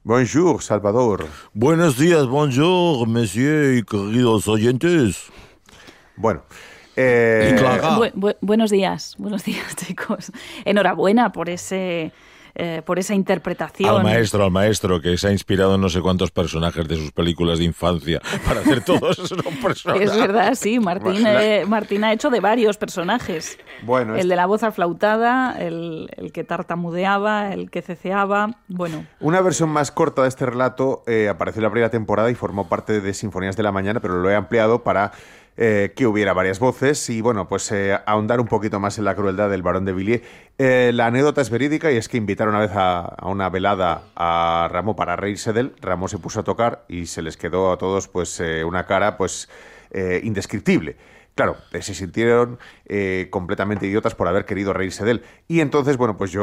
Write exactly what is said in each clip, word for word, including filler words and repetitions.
Bonjour, Salvador. Buenos días, bonjour, monsieur y queridos oyentes. Bueno, eh... Bu- bu- buenos días, buenos días, chicos. Enhorabuena por ese... Eh, por esa interpretación. Al maestro, al maestro, que se ha inspirado en no sé cuántos personajes de sus películas de infancia para hacer todos esos personajes. Es verdad, sí, Martín, Bueno, la... eh, Martín ha hecho de varios personajes. Bueno, el es... de la voz aflautada, el, el que tartamudeaba, el que ceceaba, bueno. Una versión más corta de este relato eh, apareció en la primera temporada y formó parte de Sinfonías de la Mañana, pero lo he ampliado para... Eh, que hubiera varias voces y, bueno, pues eh, ahondar un poquito más en la crueldad del barón de Villiers. Eh, la anécdota es verídica y es que invitaron una vez a, a una velada a Rameau para reírse de él. Rameau se puso a tocar y se les quedó a todos pues eh, una cara pues eh, indescriptible. Claro, se sintieron eh, completamente idiotas por haber querido reírse de él. Y entonces, bueno, pues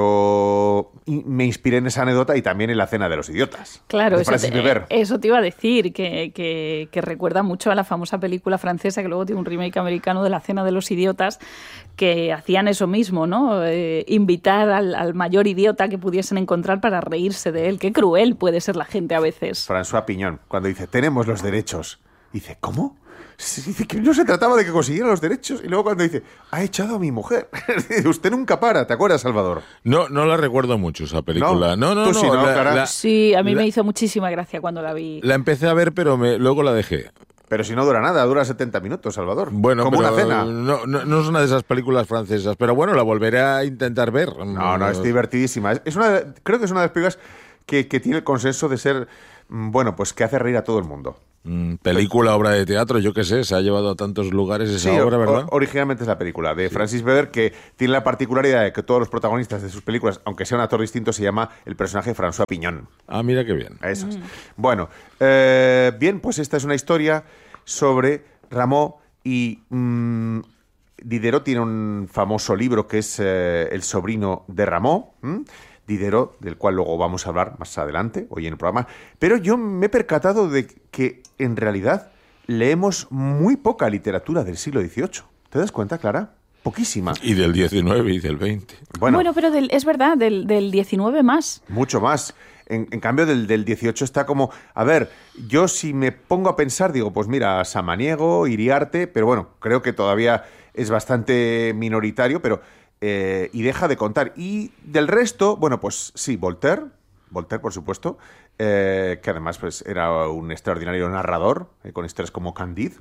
yo me inspiré en esa anécdota y también en La cena de los idiotas. Claro, eso te, eso te iba a decir, que, que, que recuerda mucho a la famosa película francesa, que luego tiene un remake americano de La cena de los idiotas, que hacían eso mismo, ¿no? Eh, invitar al, al mayor idiota que pudiesen encontrar para reírse de él. Qué cruel puede ser la gente a veces. François Pignon, cuando dice, tenemos los derechos. Dice, ¿cómo? Dice que no se trataba de que consiguiera los derechos. Y luego cuando dice, ha echado a mi mujer. Usted nunca para, ¿te acuerdas, Salvador? No, no la recuerdo mucho esa película. No, no, no. ¿Tú sí, no no, la, Clara? la, sí, a mí la, me hizo muchísima gracia cuando la vi. La empecé a ver, pero me, luego la dejé. Pero si no dura nada, dura setenta minutos, Salvador. Bueno, como pero una cena. No, no, no es una de esas películas francesas, pero bueno, la volveré a intentar ver. No, no, es divertidísima. Es una, creo que es una de las películas que, que tiene el consenso de ser, bueno, pues que hace reír a todo el mundo. Mm, película, obra de teatro, yo qué sé, se ha llevado a tantos lugares esa sí, obra, ¿verdad? O, originalmente es la película de sí. Francis Weber, que tiene la particularidad de que todos los protagonistas de sus películas, aunque sea un actor distinto, se llama el personaje François Pignon. Ah, mira qué bien. Eso es. Mm. Bueno, eh, bien, pues esta es una historia sobre Rameau y mmm, Diderot tiene un famoso libro que es eh, El sobrino de Rameau, ¿m? Diderot, del cual luego vamos a hablar más adelante, hoy en el programa. Pero yo me he percatado de que, en realidad, leemos muy poca literatura del siglo dieciocho. ¿Te das cuenta, Clara? Poquísima. Y del diecinueve y del veinte. Bueno, bueno pero del, es verdad, del, del diecinueve más. Mucho más. En, en cambio, del, del dieciocho está como... A ver, yo si me pongo a pensar, digo, pues mira, Samaniego, Iriarte, pero bueno, creo que todavía es bastante minoritario, pero... Eh, y deja de contar. Y del resto, bueno, pues sí, Voltaire, Voltaire, por supuesto, eh, que además pues era un extraordinario narrador, eh, con historias como Candide.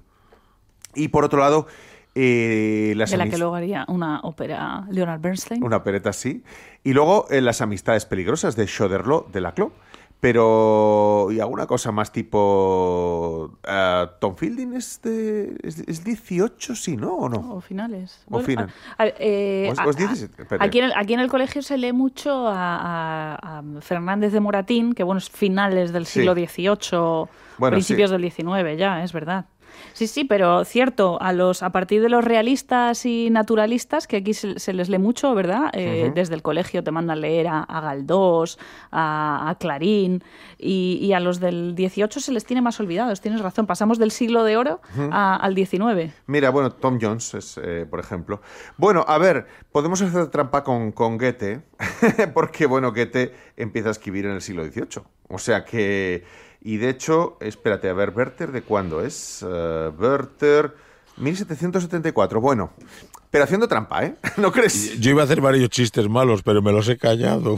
Y por otro lado... Eh, las de la que luego haría una ópera Leonard Bernstein. Una opereta, sí. Y luego eh, Las amistades peligrosas de Choderlos de Laclos. Pero, ¿y alguna cosa más tipo... Uh, Tom Fielding es, de, es, es dieciocho, sí, ¿no? ¿O no? O finales. O bueno, finales. A, a, eh, o es diecisiete. Aquí en, el, aquí en el colegio se lee mucho a, a, a Fernández de Moratín, que bueno, es finales del siglo sí. dieciocho, bueno, principios sí. del diecinueve ya, es verdad. Sí, sí, pero cierto, a los a partir de los realistas y naturalistas, que aquí se, se les lee mucho, ¿verdad? Eh, uh-huh. Desde el colegio te mandan leer a, a Galdós, a, a Clarín, y, y a los del dieciocho se les tiene más olvidados, tienes razón, pasamos del siglo de oro uh-huh. a, al diecinueve. Mira, bueno, Tom Jones, es, eh, por ejemplo. Bueno, a ver, podemos hacer trampa con, con Goethe, porque, bueno, Goethe empieza a escribir en el siglo dieciocho, o sea que... Y de hecho, espérate, a ver, Werther, ¿de cuándo es? Uh, Werther, mil setecientos setenta y cuatro. Bueno, pero haciendo trampa, ¿eh? ¿No crees? Yo iba a hacer varios chistes malos, pero me los he callado.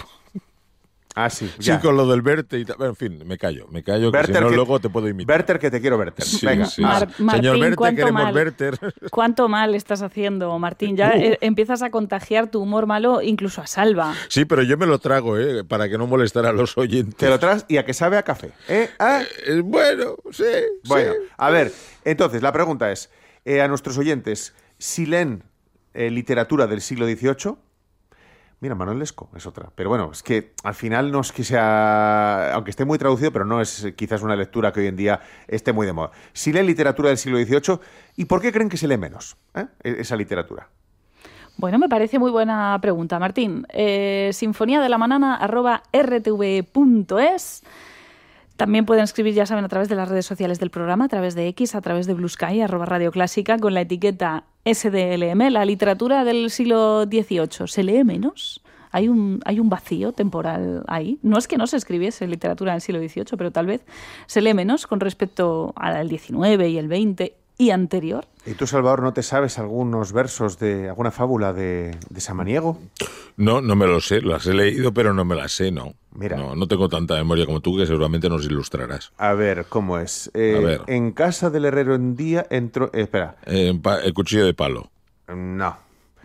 Ah, sí, ya. Sí, con lo del Werther y tal. En fin, me callo, me callo, que Werther, si no que, luego te puedo imitar. Werther, que te quiero Werther. Sí, Venga. Sí, Mar- sí. Martín, Señor Werther, queremos mal, Werther. ¿Cuánto mal estás haciendo, Martín? Ya uh. empiezas a contagiar tu humor malo incluso a Salva. Sí, pero yo me lo trago, ¿eh? Para que no molestara a los oyentes. Te lo traes y a que sabe a café, ¿eh? ¿Ah? Eh, bueno, sí, Bueno, sí. a ver, entonces, la pregunta es, eh, a nuestros oyentes, si leen eh, literatura del siglo dieciocho... Mira, Manuel Lescaut es otra. Pero bueno, es que al final no es que sea... Aunque esté muy traducido, pero no es quizás una lectura que hoy en día esté muy de moda. Si leen literatura del siglo dieciocho, ¿y por qué creen que se lee menos eh, esa literatura? Bueno, me parece muy buena pregunta, Martín. Eh, sinfonía de la manana arroba r t v punto es. También pueden escribir, ya saben, a través de las redes sociales del programa, a través de X, a través de Blue Sky, arroba Radio Clásica, con la etiqueta S D L M. La literatura del siglo dieciocho, ¿se lee menos? hay un, hay un vacío temporal ahí. No es que no se escribiese literatura en el siglo dieciocho, pero tal vez se lee menos con respecto al diecinueve y el veinte y anterior. ¿Y tú, Salvador, no te sabes algunos versos de alguna fábula de, de Samaniego? No, no me lo sé, las he leído, pero no me las sé, no. Mira. No, no tengo tanta memoria como tú, que seguramente nos ilustrarás. A ver, ¿cómo es? Eh, A ver. En casa del herrero un día entró... Eh, espera. Eh, pa- el cuchillo de palo. No.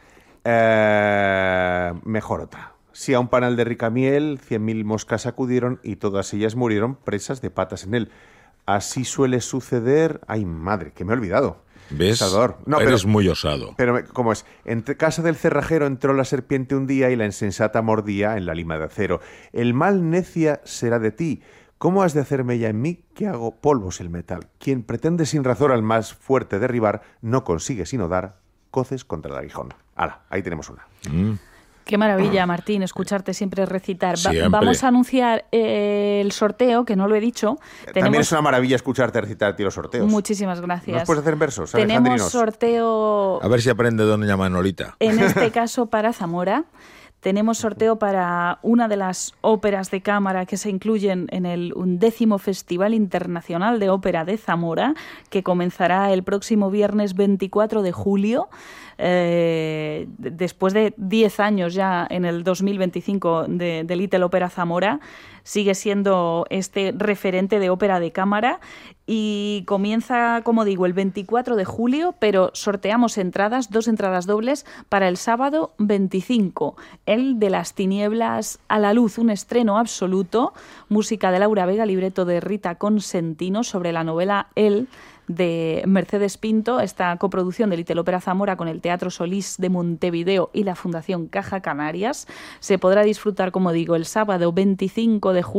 Eh, mejor otra. Si a un panal de rica miel, cien mil moscas acudieron y todas ellas murieron presas de patas en él. Así suele suceder... Ay, madre, que me he olvidado. ¿Ves? Salvador. No, Eres pero, muy osado. Pero, ¿cómo es? En casa del cerrajero entró la serpiente un día y la insensata mordía en la lima de acero. El mal necia será de ti. ¿Cómo has de hacerme ya en mí que hago polvos el metal? Quien pretende sin razón al más fuerte derribar, no consigue sino dar coces contra el aguijón. Hala, ahí tenemos una. Mm. Qué maravilla, Martín, escucharte siempre recitar. Va- Siempre. vamos a anunciar eh, el sorteo, que no lo he dicho. También es una maravilla escucharte recitar a ti los sorteos. Muchísimas gracias. ¿Nos puedes hacer en versos, Tenemos alejandrinos? sorteo, A ver si aprende doña Manolita. en este caso para Zamora. Tenemos sorteo para una de las óperas de cámara que se incluyen en el undécimo Festival Internacional de Ópera de Zamora, que comenzará el próximo viernes veinticuatro de julio. Eh, después de diez años ya en el dos mil veinticinco de, de Little Opera Zamora, sigue siendo este referente de ópera de cámara y comienza, como digo, el veinticuatro de julio, pero sorteamos entradas, dos entradas dobles para el sábado veinticinco, el de Las tinieblas a la luz, un estreno absoluto, música de Laura Vega, libreto de Rita Consentino sobre la novela El, de Mercedes Pinto, esta coproducción de Little Opera Zamora con el Teatro Solís de Montevideo y la Fundación Caja Canarias. Se podrá disfrutar, como digo, el sábado veinticinco de julio